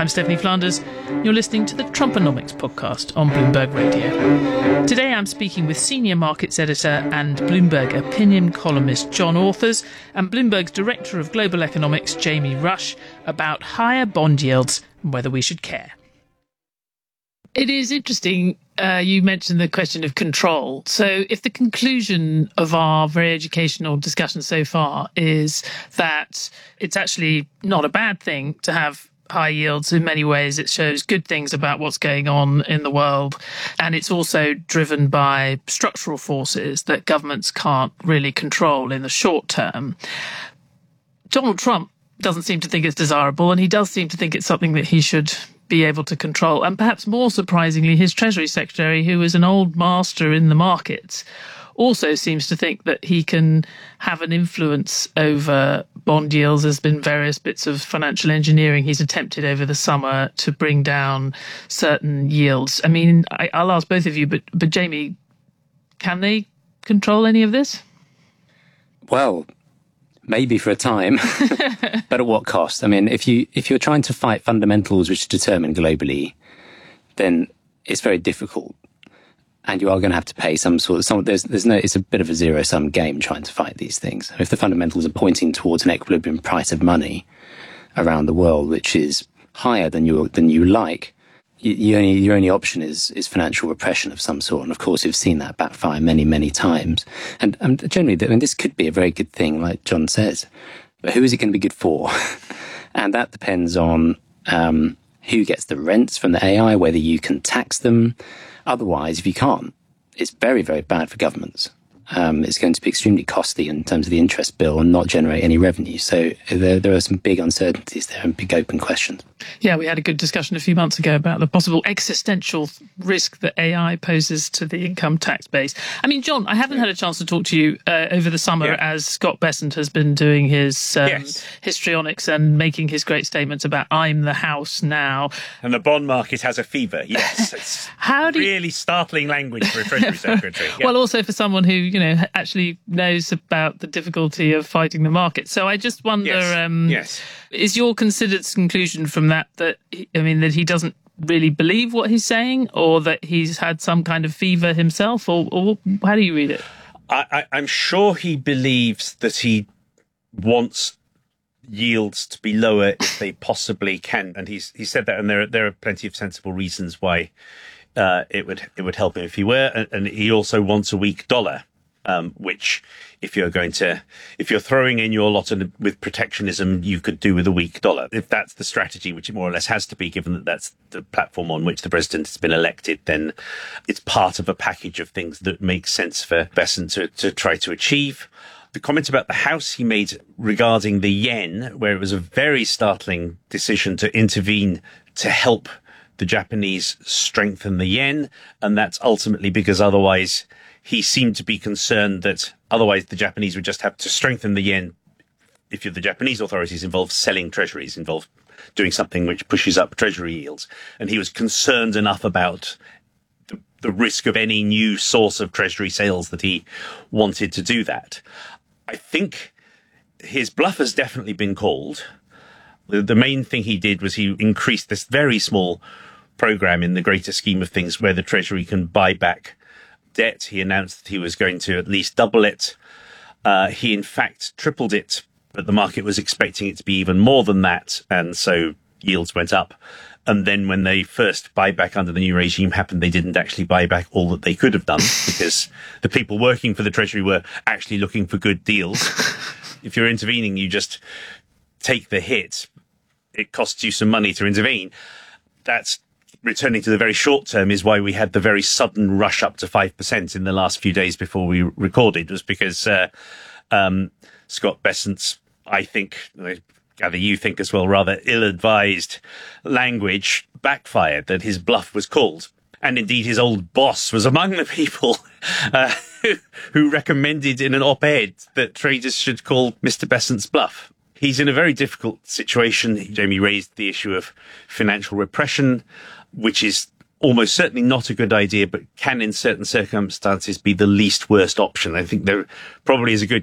I'm Stephanie Flanders. You're listening to the Trumponomics podcast on Bloomberg Radio. Today I'm speaking with senior markets editor and Bloomberg opinion columnist John Authers and Bloomberg's director of global economics Jamie Rush about higher bond yields and whether we should care. It is interesting, you mentioned the question of control. So if the conclusion of our very educational discussion so far is that it's actually not a bad thing to have high yields, in many ways it shows good things about what's going on in the world, and it's also driven by structural forces that governments can't really control in the short term. Donald Trump doesn't seem to think it's desirable, and he does seem to think it's something that he should be able to control. And perhaps more surprisingly, his Treasury Secretary, who is an old master in the markets, also seems to think that he can have an influence over bond yields. There's been various bits of financial engineering he's attempted over the summer to bring down certain yields. I mean, I'll ask both of you, but Jamie, can they control any of this? Well, maybe for a time, but at what cost? I mean, if you're trying to fight fundamentals which are determined globally, then it's very difficult, and you are going to have to pay some sort of it's a bit of a zero-sum game trying to fight these things. If the fundamentals are pointing towards an equilibrium price of money around the world, which is higher than you like, your only option is financial repression of some sort. And of course, we've seen that backfire many, many times. And generally, this could be a very good thing, like John says. But who is it going to be good for? And that depends on who gets the rents from the AI, whether you can tax them. Otherwise, if you can't, it's very, very bad for governments. It's going to be extremely costly in terms of the interest bill and not generate any revenue. So there are some big uncertainties there and big open questions. Yeah, we had a good discussion a few months ago about the possible existential risk that AI poses to the income tax base. I mean, John, I haven't had a chance to talk to you over the summer as Scott Bessent has been doing his histrionics and making his great statements about I'm the house now. And the bond market has a fever. Yes, it's really startling language for a Treasury Secretary. Yeah. Well, also for someone who, actually knows about the difficulty of fighting the market. So I just wonder, is your considered conclusion from that he doesn't really believe what he's saying, or that he's had some kind of fever himself, or how do you read it? I'm sure he believes that he wants yields to be lower if they possibly can, and he said that, and there are plenty of sensible reasons why it would help him if he were, and he also wants a weak dollar. Which, if you're throwing in your lot with protectionism, you could do with a weak dollar. If that's the strategy, which it more or less has to be, given that that's the platform on which the president has been elected, then it's part of a package of things that makes sense for Bessent to try to achieve. The comment about the house he made regarding the yen, where it was a very startling decision to intervene to help the Japanese strengthen the yen, and that's ultimately because otherwise he seemed to be concerned that otherwise the Japanese would just have to strengthen the yen. If you're the Japanese authorities, involved selling treasuries, involved doing something which pushes up treasury yields. And he was concerned enough about the risk of any new source of treasury sales that he wanted to do that. I think his bluff has definitely been called. The main thing he did was he increased this very small program in the greater scheme of things where the treasury can buy back debt. He announced that he was going to at least double it. He, in fact, tripled it, but the market was expecting it to be even more than that, and so yields went up. And then when the first buyback under the new regime happened, they didn't actually buy back all that they could have done because the people working for the Treasury were actually looking for good deals. If you're intervening, you just take the hit. It costs you some money to intervene. That's returning to the very short term is why we had the very sudden rush up to 5% in the last few days before we recorded, was because Scott Bessent's, I think, I gather you think as well, rather ill-advised language backfired, that his bluff was called. And indeed, his old boss was among the people who recommended in an op-ed that traders should call Mr. Bessent's bluff. He's in a very difficult situation. Jamie raised the issue of financial repression, which is almost certainly not a good idea, but can in certain circumstances be the least worst option. I think there probably is a good